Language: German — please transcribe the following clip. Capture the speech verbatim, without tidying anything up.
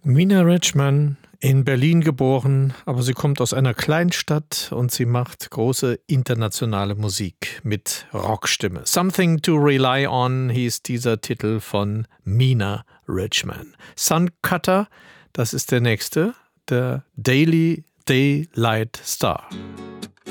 Mina Richman, in Berlin geboren, aber sie kommt aus einer Kleinstadt und sie macht große internationale Musik mit Rockstimme. Something to Rely On hieß dieser Titel von Mina Richman. Suncutter, das ist der nächste, der Daily Daylight Star.